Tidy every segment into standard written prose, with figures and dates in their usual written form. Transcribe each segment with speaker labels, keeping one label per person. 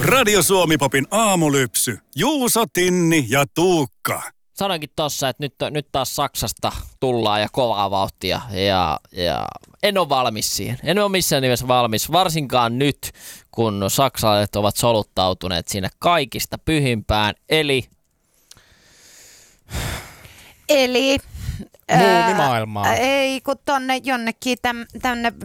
Speaker 1: Radio Suomi-popin aamulypsy. Juuso, Tinni ja Tuukka.
Speaker 2: Sanoinkin tossa, että nyt taas Saksasta tullaan ja kovaa vauhtia ja en ole valmis siihen. En ole missään nimessä valmis, varsinkaan nyt, kun saksalaiset ovat soluttautuneet sinne kaikista pyhimpään, eli
Speaker 3: muumimaailmaa.
Speaker 4: Ei, kun tonne jonnekin tänne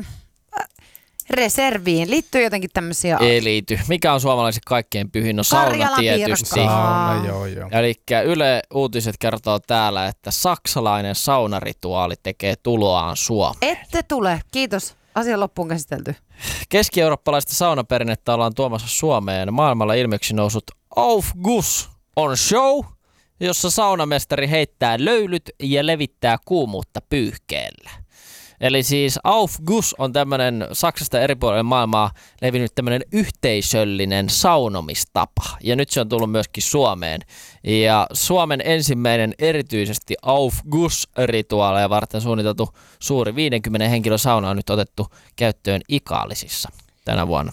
Speaker 4: reserviin liittyy jotenkin tämmöisiä.
Speaker 2: Ei liity. Mikä on suomalaiset kaikkein pyhin? No sauna tietysti.
Speaker 3: Sauna, joo.
Speaker 2: Elikkä Yle Uutiset kertoo täällä, että saksalainen saunarituaali tekee tuloaan Suomeen.
Speaker 4: Ette tule. Kiitos. Asia loppuun käsitelty.
Speaker 2: Keski-eurooppalaista saunaperinnettä ollaan tuomassa Suomeen. Maailmalla ilmiöksi noussut Aufguss on show, jossa saunamestari heittää löylyt ja levittää kuumuutta pyyhkeellä. Eli siis Aufguss on tämmöinen Saksasta eri puolille maailmaa levinnyt tämmöinen yhteisöllinen saunomistapa. Ja nyt se on tullut myöskin Suomeen. Ja Suomen ensimmäinen erityisesti Aufguss-rituaaleja varten suunniteltu suuri 50 henkilön sauna on nyt otettu käyttöön Ikaalisissa tänä vuonna.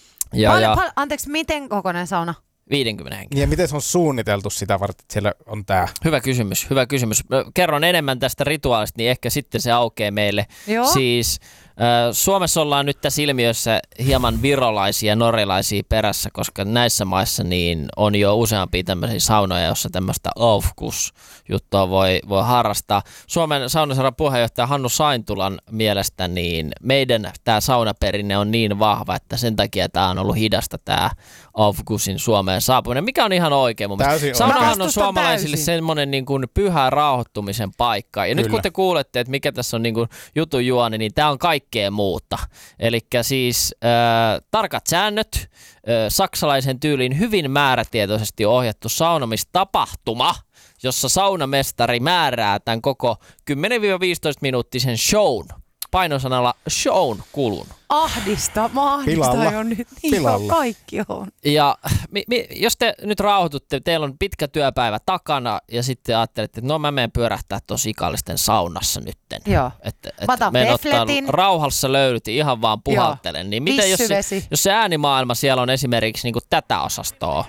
Speaker 4: Anteeksi, miten kokoinen sauna?
Speaker 2: 50 henkilöä.
Speaker 3: Ja miten se on suunniteltu sitä varten, että siellä on tää?
Speaker 2: Hyvä kysymys. Kerron enemmän tästä rituaalista, niin ehkä sitten se aukeaa meille.
Speaker 4: Joo.
Speaker 2: Siis Suomessa ollaan nyt tässä ilmiössä hieman virolaisia ja norjalaisia perässä, koska näissä maissa niin on jo useampia tämmöisiä saunoja, jossa tämmöistä Aufguss-juttua voi harrastaa. Suomen saunaseuran puheenjohtaja Hannu Saintulan mielestä niin meidän tämä saunaperinne on niin vahva, että sen takia tämä on ollut hidasta tämä Aufgussin Suomeen saapuminen, mikä on ihan oikein mun mielestä. Saunahan on suomalaisille semmoinen niin kuin pyhä rauhoittumisen paikka. Ja nyt kun te kuulette, että mikä tässä on niin kuin jutun juoni, niin tämä on kaikkea muuta. Elikkä siis tarkat säännöt, saksalaisen tyyliin hyvin määrätietoisesti ohjattu saunomistapahtuma, jossa saunamestari määrää tämän koko 10-15 minuuttisen shown. Painosanalla shown kulun.
Speaker 4: Ahdistaa jo nyt. Niin kaikki on.
Speaker 2: Ja jos te nyt rauhoitutte, teillä on pitkä työpäivä takana ja sitten ajattelette, että no mä menen pyörähtää tosi Ikallisten saunassa nytten.
Speaker 4: Joo.
Speaker 2: Että menen ottaa rauhassa löylyt ihan vaan puhaltelen. Niin miten jos se äänimaailma siellä on esimerkiksi niin kuin tätä osastoa?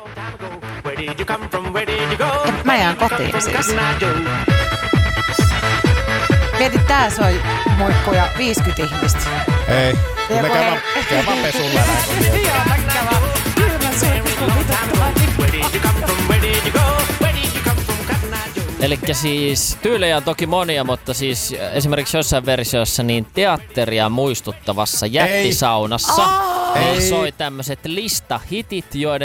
Speaker 4: Mä jään kotiin siis. Mietit, tää soi muikkuja 50 ihmistä.
Speaker 3: Ei, kun me käydään pesulla näin.
Speaker 4: Joo, mä käydään.
Speaker 2: Elikkä siis tyylejä on toki monia, mutta siis esimerkiksi jossain versiossa niin teatteria muistuttavassa jättisaunassa soi tämmöiset listahitit, joiden